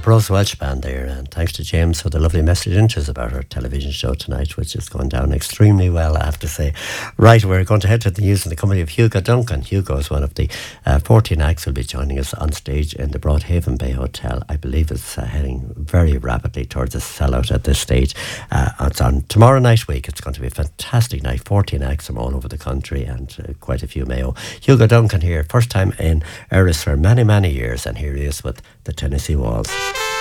Bros Welsh Band there, and thanks to James for the lovely message into us about our television show tonight, which has gone down extremely well, I have to say. Right, we're going to head to the news in the company of Hugo Duncan. Hugo is one of the 14 acts who will be joining us on stage in the Broadhaven Bay Hotel. I believe it's heading very rapidly towards a sellout at this stage. It's on tomorrow night week. It's going to be a fantastic night. 14 acts from all over the country and quite a few Mayo. Hugo Duncan here, first time in Erris for many, many years, and here he is with the Tennessee Waltz.